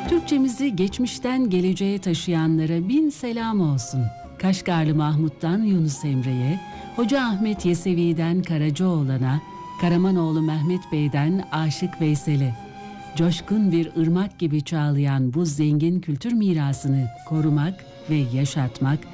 Türkçemizi geçmişten geleceğe taşıyanlara bin selam olsun. Kaşgarlı Mahmut'tan Yunus Emre'ye, Hoca Ahmet Yesevi'den Karacaoğlan'a, Karamanoğlu Mehmet Bey'den Aşık Veysel'e. Coşkun bir ırmak gibi çağlayan bu zengin kültür mirasını korumak ve yaşatmak